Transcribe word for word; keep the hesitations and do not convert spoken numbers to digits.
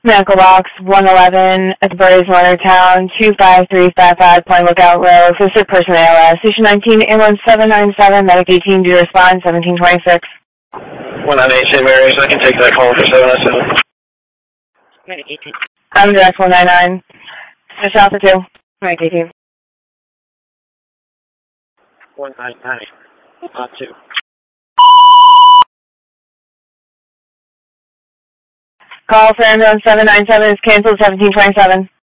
Medical box one eleven at the Burries Watertown, two five three five five Point Lookout Road, for sick person A L S. Station nineteen, ambulance seven nine seven, medic eighteen, due to respond, seventeen twenty-six. one nine eight, Saint Mary's, I can take that call for seven nine seven. Medic eighteen. I'm direct one nine nine. Fish Alpha two, medic eighteen. one nine nine, not two. Call for ambulance seven nine seven is canceled, seventeen twenty-seven.